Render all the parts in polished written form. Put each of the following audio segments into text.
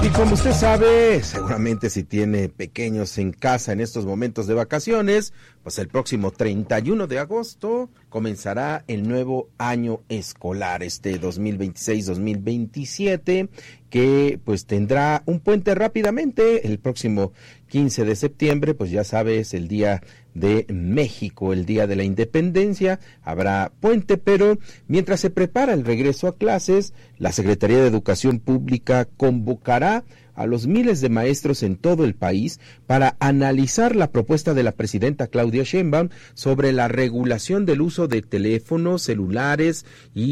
Y como usted sabe, seguramente si tiene pequeños en casa en estos momentos de vacaciones, pues el próximo 31 de agosto comenzará el nuevo año escolar, 2026-2027, que pues tendrá un puente rápidamente. El próximo 15 de septiembre, pues ya sabes, el Día de México, el Día de la Independencia, habrá puente, pero mientras se prepara el regreso a clases, la Secretaría de Educación Pública convocará a los miles de maestros en todo el país para analizar la propuesta de la presidenta Claudia Sheinbaum sobre la regulación del uso de teléfonos, celulares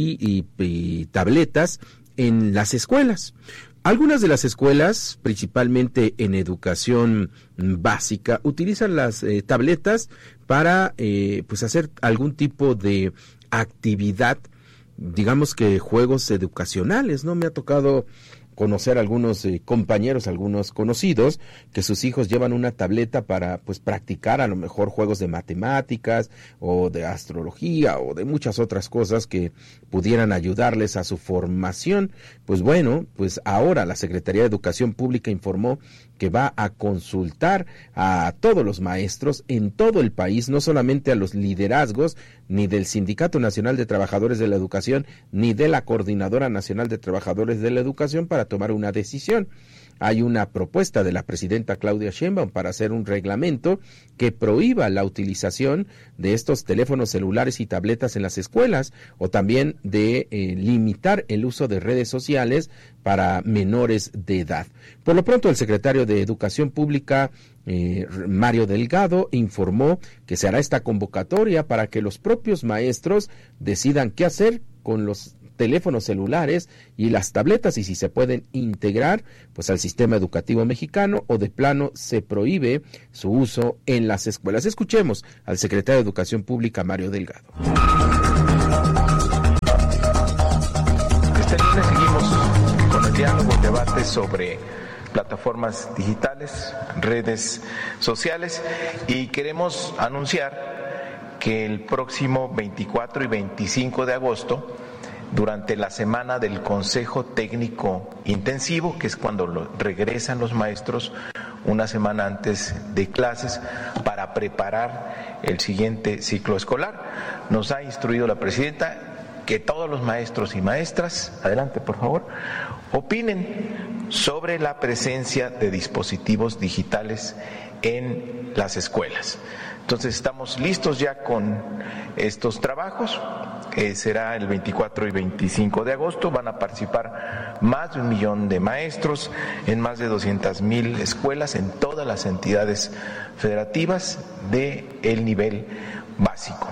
y tabletas en las escuelas. Algunas de las escuelas, principalmente en educación básica, utilizan las tabletas para pues hacer algún tipo de actividad, digamos que juegos educacionales, ¿no? Me ha tocado conocer algunos compañeros, algunos conocidos, que sus hijos llevan una tableta para pues practicar a lo mejor juegos de matemáticas o de astrología o de muchas otras cosas que pudieran ayudarles a su formación. Pues bueno, pues ahora la Secretaría de Educación Pública informó que va a consultar a todos los maestros en todo el país, no solamente a los liderazgos ni del Sindicato Nacional de Trabajadores de la Educación ni de la Coordinadora Nacional de Trabajadores de la Educación para tomar una decisión. Hay una propuesta de la presidenta Claudia Sheinbaum para hacer un reglamento que prohíba la utilización de estos teléfonos celulares y tabletas en las escuelas, o también de limitar el uso de redes sociales para menores de edad. Por lo pronto, el secretario de Educación Pública, Mario Delgado, informó que se hará esta convocatoria para que los propios maestros decidan qué hacer con los teléfonos celulares y las tabletas, y si se pueden integrar pues al sistema educativo mexicano o de plano se prohíbe su uso en las escuelas. Escuchemos al secretario de Educación Pública, Mario Delgado. Este lunes seguimos con el diálogo, el debate sobre plataformas digitales, redes sociales, y queremos anunciar que el próximo 24 y 25 de agosto, durante la semana del Consejo Técnico Intensivo, que es cuando regresan los maestros una semana antes de clases para preparar el siguiente ciclo escolar, nos ha instruido la presidenta que todos los maestros y maestras, adelante por favor, opinen sobre la presencia de dispositivos digitales en las escuelas. Entonces estamos listos ya con estos trabajos. Será el 24 y 25 de agosto, van a participar más de 1 millón de maestros en más de 200,000 escuelas en todas las entidades federativas del nivel básico.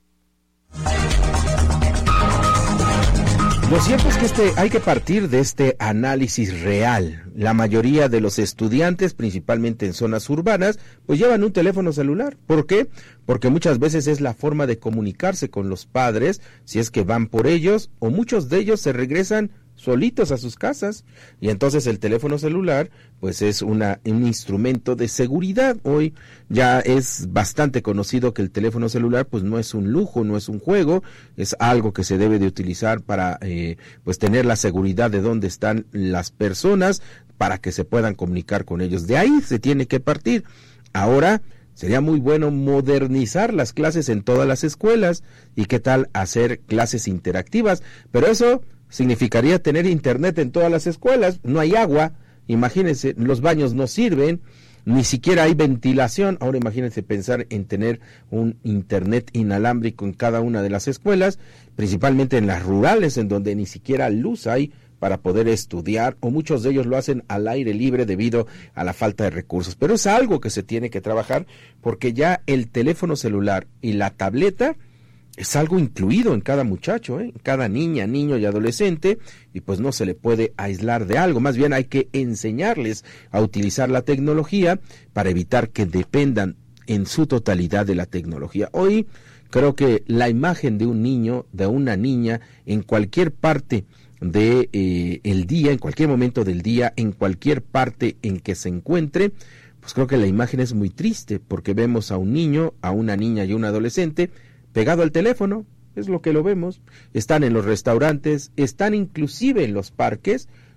Lo cierto es que hay que partir de este análisis real. La mayoría de los estudiantes, principalmente en zonas urbanas, pues llevan un teléfono celular. ¿Por qué? Porque muchas veces es la forma de comunicarse con los padres, si es que van por ellos, o muchos de ellos se regresan solitos a sus casas, y entonces el teléfono celular pues es un instrumento de seguridad. Hoy ya es bastante conocido que el teléfono celular pues no es un lujo, no es un juego, es algo que se debe de utilizar para pues tener la seguridad de dónde están las personas, para que se puedan comunicar con ellos. De ahí se tiene que partir. Ahora sería muy bueno modernizar las clases en todas las escuelas, y qué tal hacer clases interactivas, pero eso significaría tener internet en todas las escuelas. No hay agua, imagínense, los baños no sirven, ni siquiera hay ventilación. Ahora imagínense pensar en tener un internet inalámbrico en cada una de las escuelas, principalmente en las rurales, en donde ni siquiera luz hay para poder estudiar, o muchos de ellos lo hacen al aire libre debido a la falta de recursos. Pero es algo que se tiene que trabajar, porque ya el teléfono celular y la tableta es algo incluido en cada muchacho, en cada niña, niño y adolescente, y pues no se le puede aislar de algo. Más bien hay que enseñarles a utilizar la tecnología para evitar que dependan en su totalidad de la tecnología. Hoy creo que la imagen de un niño, de una niña, en cualquier parte de el día, en cualquier momento del día, en cualquier parte en que se encuentre, pues creo que la imagen es muy triste, porque vemos a un niño, a una niña y un adolescente pegado al teléfono. Es lo que lo vemos. Están en los restaurantes, están inclusive en los parques,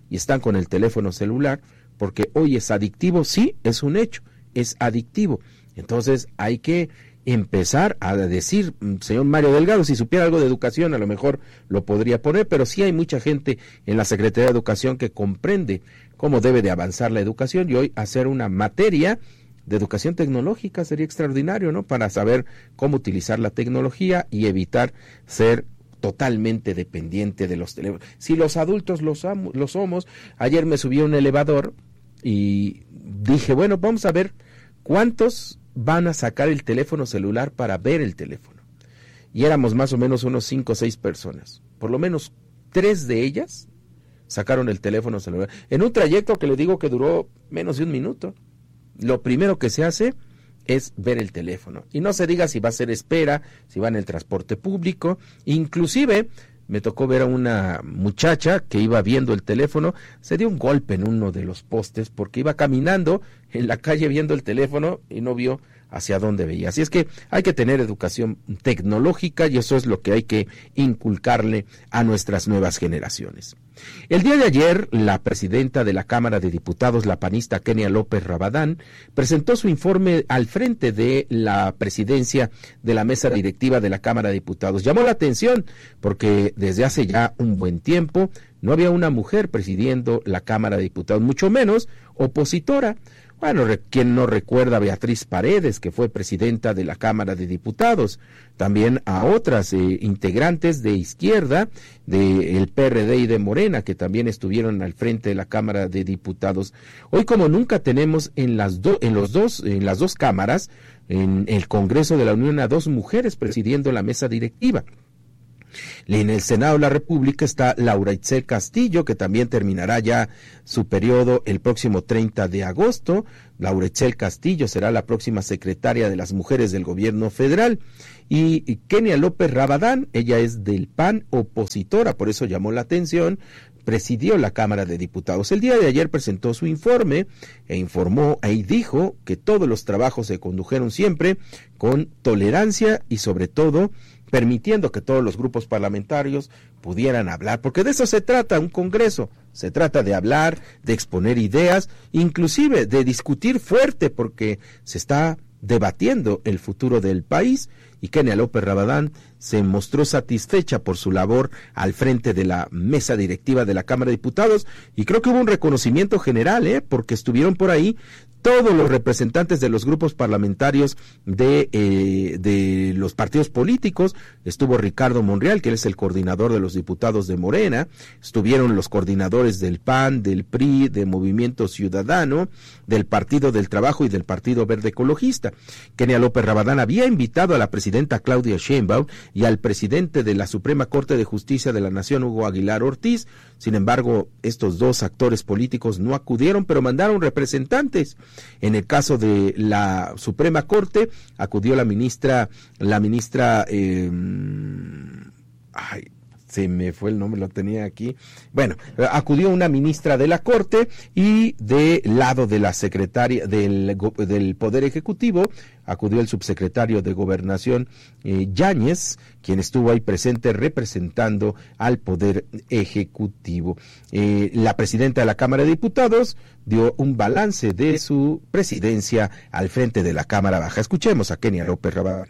y están con el teléfono celular, porque hoy es adictivo, sí, es un hecho, es adictivo. Entonces hay que empezar a decir, señor Mario Delgado, si supiera algo de educación a lo mejor lo podría poner, pero sí hay mucha gente en la Secretaría de Educación que comprende cómo debe de avanzar la educación, y hoy hacer una materia de educación tecnológica sería extraordinario, ¿no? Para saber cómo utilizar la tecnología y evitar ser totalmente dependiente de los teléfonos. Si los adultos lo somos, ayer me subí a un elevador y dije, bueno, vamos a ver cuántos van a sacar el teléfono celular para ver el teléfono. Y éramos más o menos unos 5 o 6 personas. Por lo menos 3 de ellas sacaron el teléfono celular. En un trayecto que le digo que duró menos de 1 minuto. Lo primero que se hace es ver el teléfono. Y no se diga si va a ser espera, si va en el transporte público. Inclusive me tocó ver a una muchacha que iba viendo el teléfono, se dio un golpe en uno de los postes porque iba caminando en la calle viendo el teléfono y no vio hacia dónde veía. Así es que hay que tener educación tecnológica y eso es lo que hay que inculcarle a nuestras nuevas generaciones. El día de ayer, la presidenta de la Cámara de Diputados, la panista Kenia López Rabadán, presentó su informe al frente de la presidencia de la mesa directiva de la Cámara de Diputados. Llamó la atención porque desde hace ya un buen tiempo no había una mujer presidiendo la Cámara de Diputados, mucho menos opositora. Bueno, ¿quién no recuerda a Beatriz Paredes, que fue presidenta de la Cámara de Diputados? También a otras integrantes de izquierda, del PRD y de Morena, que también estuvieron al frente de la Cámara de Diputados. Hoy, como nunca, tenemos en las dos cámaras, en el Congreso de la Unión, a 2 mujeres presidiendo la mesa directiva. En el Senado de la República está Laura Itzel Castillo, que también terminará ya su periodo el próximo 30 de agosto. Laura Itzel Castillo será la próxima secretaria de las mujeres del gobierno federal. Y Kenia López Rabadán, ella es del PAN, opositora, por eso llamó la atención, presidió la Cámara de Diputados. El día de ayer presentó su informe e informó y dijo que todos los trabajos se condujeron siempre con tolerancia y sobre todo permitiendo que todos los grupos parlamentarios pudieran hablar, porque de eso se trata un congreso, se trata de hablar, de exponer ideas, inclusive de discutir fuerte, porque se está debatiendo el futuro del país, y Kenia López Rabadán se mostró satisfecha por su labor al frente de la mesa directiva de la Cámara de Diputados, y creo que hubo un reconocimiento general, porque estuvieron por ahí todos los representantes de los grupos parlamentarios de los partidos políticos. Estuvo Ricardo Monreal, que él es el coordinador de los diputados de Morena, estuvieron los coordinadores del PAN, del PRI, de Movimiento Ciudadano, del Partido del Trabajo y del Partido Verde Ecologista. Kenia López Rabadán había invitado a la presidenta Claudia Sheinbaum y al presidente de la Suprema Corte de Justicia de la Nación, Hugo Aguilar Ortiz. Sin embargo, estos 2 actores políticos no acudieron, pero mandaron representantes. En el caso de la Suprema Corte, acudió la ministra, se me fue el nombre, lo tenía aquí. Bueno, acudió una ministra de la Corte y del lado de la secretaria del Poder Ejecutivo acudió el subsecretario de Gobernación, Yáñez, quien estuvo ahí presente representando al Poder Ejecutivo. La presidenta de la Cámara de Diputados dio un balance de su presidencia al frente de la Cámara Baja. Escuchemos a Kenia López Rabadán.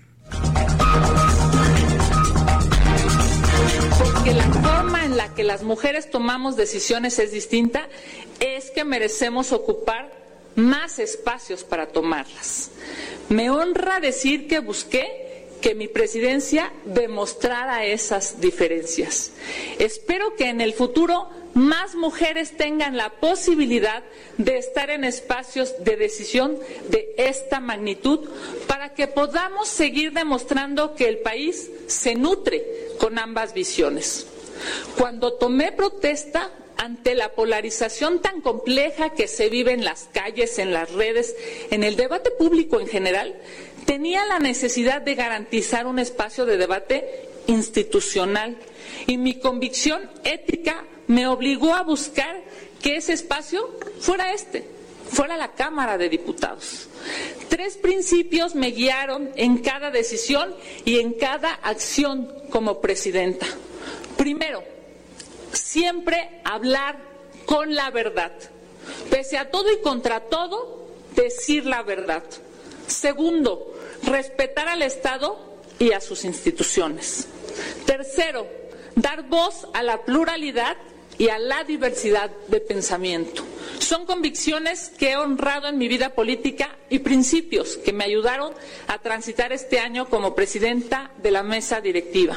Porque la forma en la que las mujeres tomamos decisiones es distinta, es que merecemos ocupar más espacios para tomarlas. Me honra decir que busqué que mi presidencia demostrara esas diferencias. Espero que en el futuro más mujeres tengan la posibilidad de estar en espacios de decisión de esta magnitud para que podamos seguir demostrando que el país se nutre con ambas visiones. Cuando tomé protesta ante la polarización tan compleja que se vive en las calles, en las redes, en el debate público en general, tenía la necesidad de garantizar un espacio de debate institucional y mi convicción ética me obligó a buscar que ese espacio fuera la Cámara de Diputados. 3 principios me guiaron en cada decisión y en cada acción como presidenta. Primero, siempre hablar con la verdad. Pese a todo y contra todo, decir la verdad. Segundo, respetar al Estado y a sus instituciones. Tercero, dar voz a la pluralidad y a la diversidad de pensamiento. Son convicciones que he honrado en mi vida política y principios que me ayudaron a transitar este año como presidenta de la mesa directiva.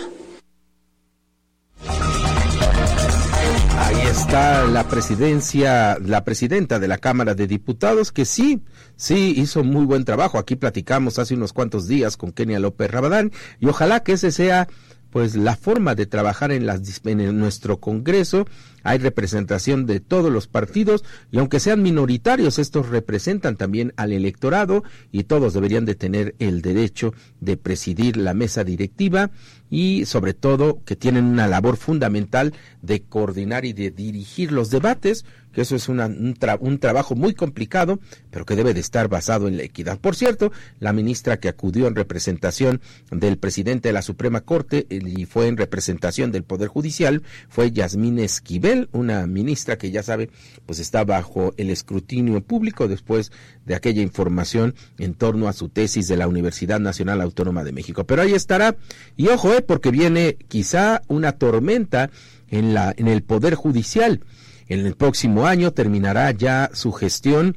Ahí está la presidenta de la Cámara de Diputados, que sí hizo muy buen trabajo. Aquí platicamos hace unos cuantos días con Kenia López Rabadán, y ojalá que ese sea pues la forma de trabajar en nuestro Congreso. Hay representación de todos los partidos, y aunque sean minoritarios, estos representan también al electorado, y todos deberían de tener el derecho de presidir la mesa directiva, y sobre todo que tienen una labor fundamental de coordinar y de dirigir los debates, que eso es un trabajo muy complicado, pero que debe de estar basado en la equidad. Por cierto, la ministra que acudió en representación del presidente de la Suprema Corte y fue en representación del Poder Judicial fue Yasmín Esquivel, una ministra que ya sabe, pues está bajo el escrutinio público después de aquella información en torno a su tesis de la Universidad Nacional Autónoma de México. Pero ahí estará, y ojo, porque viene quizá una tormenta en el Poder Judicial. En el próximo año terminará ya su gestión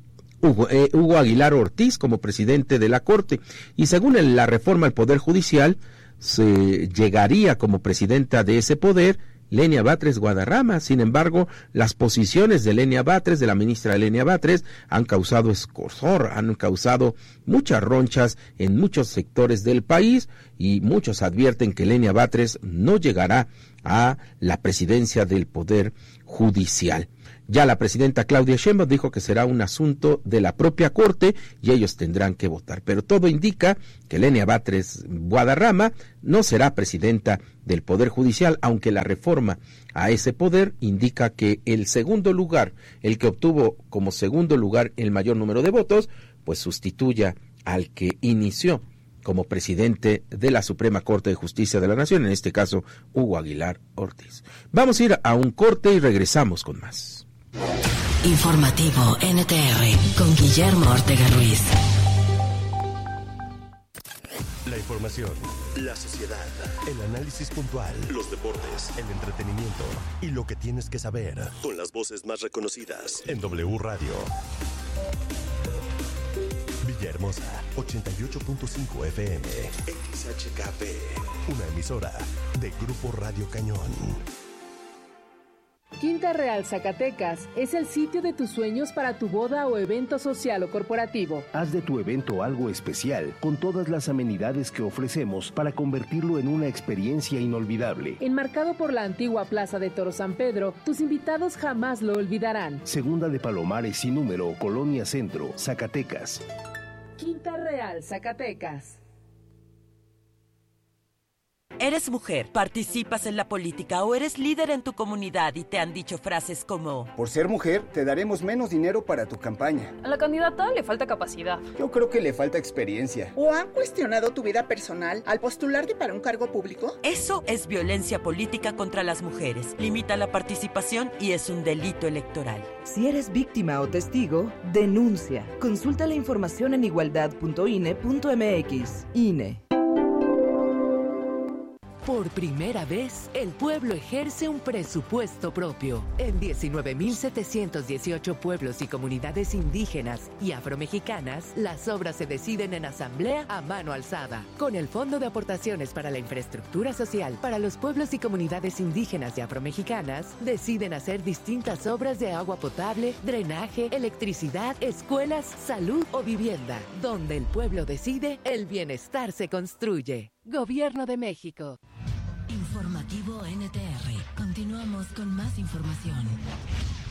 Hugo Aguilar Ortiz como presidente de la Corte, y según la reforma al Poder Judicial se llegaría como presidenta de ese poder Lenia Batres Guadarrama. Sin embargo, las posiciones de la ministra Lenia Batres han causado escozor, han causado muchas ronchas en muchos sectores del país, y muchos advierten que Lenia Batres no llegará a la presidencia del Poder Judicial. Ya la presidenta Claudia Sheinbaum dijo que será un asunto de la propia Corte y ellos tendrán que votar, pero todo indica que Lenia Batres Guadarrama no será presidenta del Poder Judicial, aunque la reforma a ese poder indica que el segundo lugar, el que obtuvo como segundo lugar el mayor número de votos, pues sustituya al que inició como presidente de la Suprema Corte de Justicia de la Nación, en este caso Hugo Aguilar Ortiz. Vamos a ir a un corte y regresamos con más. Informativo NTR con Guillermo Ortega Ruiz. La información, la sociedad, el análisis puntual, los deportes, el entretenimiento y lo que tienes que saber, con las voces más reconocidas en W Radio. Villahermosa, 88.5 FM, XHKP, una emisora de Grupo Radio Cañón. Quinta Real Zacatecas es el sitio de tus sueños para tu boda o evento social o corporativo. Haz de tu evento algo especial, con todas las amenidades que ofrecemos para convertirlo en una experiencia inolvidable. Enmarcado por la antigua Plaza de Toros San Pedro, tus invitados jamás lo olvidarán. Segunda de Palomares sin número, Colonia Centro, Zacatecas. Quinta Real Zacatecas. ¿Eres mujer, participas en la política o eres líder en tu comunidad y te han dicho frases como: por ser mujer, te daremos menos dinero para tu campaña? A la candidata le falta capacidad. Yo creo que le falta experiencia. ¿O han cuestionado tu vida personal al postularte para un cargo público? Eso es violencia política contra las mujeres. Limita la participación y es un delito electoral. Si eres víctima o testigo, denuncia. Consulta la información en igualdad.ine.mx. INE. Por primera vez, el pueblo ejerce un presupuesto propio. En 19.718 pueblos y comunidades indígenas y afromexicanas, las obras se deciden en asamblea a mano alzada. Con el Fondo de Aportaciones para la Infraestructura Social para los pueblos y comunidades indígenas y afromexicanas, deciden hacer distintas obras de agua potable, drenaje, electricidad, escuelas, salud o vivienda. Donde el pueblo decide, el bienestar se construye. Gobierno de México. Informativo NTR. Continuamos con más información.